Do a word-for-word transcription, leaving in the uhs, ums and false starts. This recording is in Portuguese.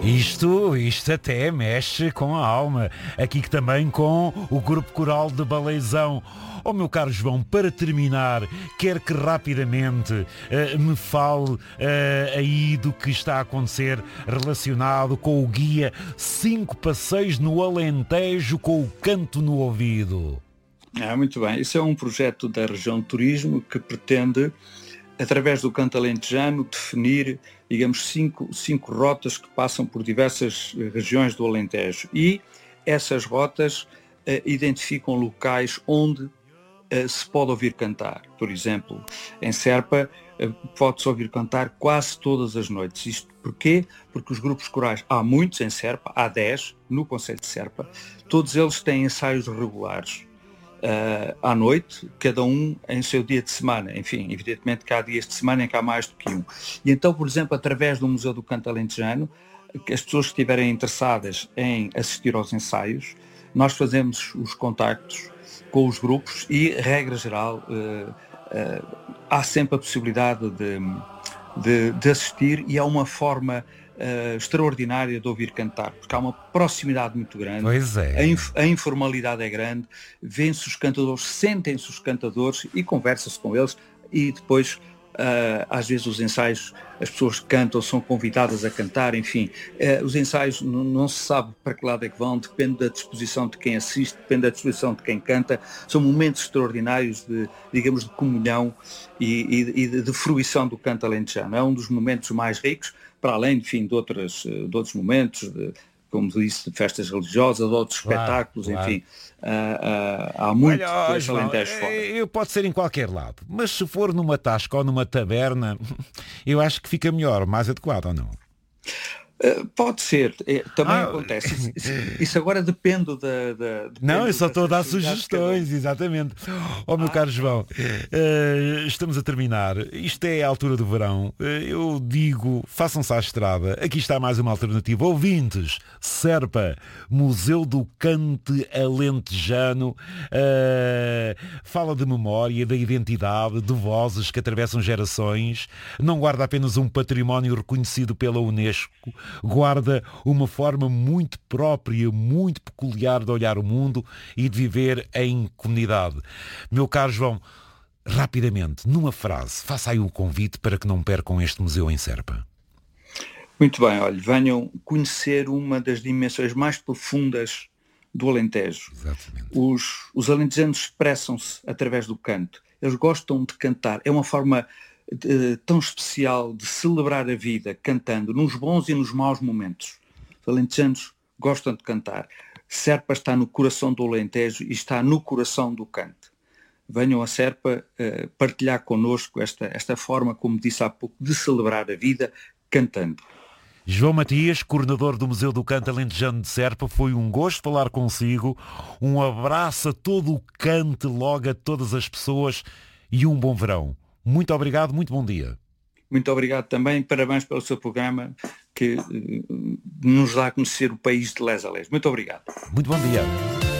Isto, isto até mexe com a alma. Aqui que também com o Grupo Coral de Baleizão. Oh, meu caro João, para terminar, quer que rapidamente uh, me fale uh, aí do que está a acontecer relacionado com o guia Cinco Passeios no Alentejo com o canto no ouvido. Ah, muito bem. Isso é um projeto da região de turismo que pretende, através do canto alentejano, definir, digamos, cinco, cinco rotas que passam por diversas regiões do Alentejo. E essas rotas uh, identificam locais onde uh, se pode ouvir cantar. Por exemplo, em Serpa uh, pode-se ouvir cantar quase todas as noites. Isto porquê? Porque os grupos corais, há muitos em Serpa, há dez no concelho de Serpa, todos eles têm ensaios regulares. Uh, à noite, cada um em seu dia de semana. Enfim, evidentemente que há dias de semana em que há mais do que um. E então, por exemplo, através do Museu do Canto Alentejano, que as pessoas que estiverem interessadas em assistir aos ensaios, nós fazemos os contactos com os grupos e, regra geral, uh, uh, há sempre a possibilidade de, de, de assistir, e é uma forma Uh, extraordinária de ouvir cantar, porque há uma proximidade muito grande. Pois é. a, inf- a informalidade é grande, vêem-se os cantadores, sentem-se os cantadores e conversa-se com eles, e depois uh, às vezes os ensaios, as pessoas que cantam são convidadas a cantar, enfim, uh, os ensaios n- não se sabe para que lado é que vão, depende da disposição de quem assiste, depende da disposição de quem canta. São momentos extraordinários de, digamos, de comunhão e, e, e de, de fruição do canto alentejano. É um dos momentos mais ricos, para além, enfim, de, outras, de outros momentos, de, como disse, de festas religiosas, de outros claro, espetáculos, claro. Enfim, uh, uh, há muito Olha, desse Alentejo fora. Eu pode ser em qualquer lado, mas se for numa tasca ou numa taberna, eu acho que fica melhor, mais adequado, ou não? Uh, pode ser, é, também ah, acontece. Isso, isso agora depende da... da não, eu só estou a dar sugestões, exatamente. Oh, meu ah, caro João, uh, estamos a terminar. Isto é a altura do verão. Uh, eu digo, façam-se à estrada. Aqui está mais uma alternativa. Ouvintes, Serpa, Museu do Cante Alentejano, uh, fala de memória, da identidade, de vozes que atravessam gerações. Não guarda apenas um património reconhecido pela Unesco, guarda uma forma muito própria, muito peculiar de olhar o mundo e de viver em comunidade. Meu caro João, rapidamente, numa frase, faça aí o convite para que não percam este museu em Serpa. Muito bem, olha, venham conhecer uma das dimensões mais profundas do Alentejo. Exatamente. Os, os alentejanos expressam-se através do canto. Eles gostam de cantar. É uma forma De, tão especial de celebrar a vida cantando nos bons e nos maus momentos. Os alentejanos gostam de cantar. Serpa está no coração do Alentejo e está no coração do canto. Venham a Serpa uh, partilhar connosco esta, esta forma, como disse há pouco, de celebrar a vida cantando. João Matias, coordenador do Museu do Canto Alentejano de Serpa, foi um gosto falar consigo. Um abraço a todo o cante, logo a todas as pessoas, e um bom verão. Muito obrigado, muito bom dia. Muito obrigado também, parabéns pelo seu programa que uh, nos dá a conhecer o país de les a les. Muito obrigado. Muito bom dia.